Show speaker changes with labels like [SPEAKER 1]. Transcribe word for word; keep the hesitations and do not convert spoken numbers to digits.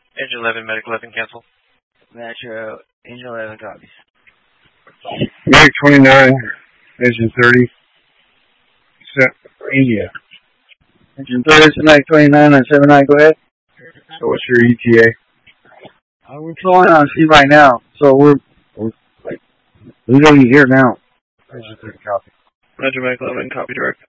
[SPEAKER 1] Engine eleven, Medic eleven, cancel.
[SPEAKER 2] Metro, Engine eleven copies.
[SPEAKER 3] Medic twenty-nine, Engine thirty, set India.
[SPEAKER 2] Engine thirty, Medic twenty-nine on seven nine, go ahead.
[SPEAKER 3] So what's your E T A?
[SPEAKER 2] Uh, we're flying on C right now, so we're, we're like, we're going here now.
[SPEAKER 3] Engine thirty, copy.
[SPEAKER 1] Roger, Medic eleven, copy direct.